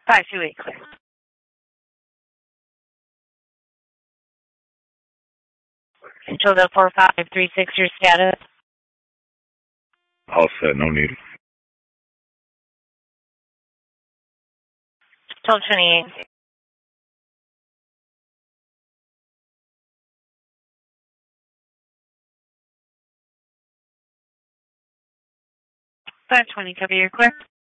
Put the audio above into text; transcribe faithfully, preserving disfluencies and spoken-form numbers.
five two eight, clear. Control the four five three six, your status. All set, no need. twelve twenty-eight. five twenty, cover your clear.